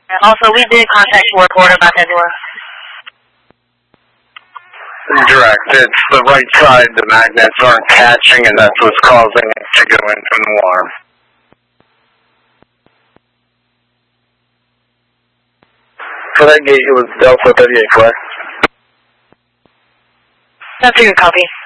Also, we did contact work order about that door. Direct. It's the right side the magnets aren't catching, and that's what's causing it to go into an alarm. For that gate, it was Delta 38, correct? That's a good copy.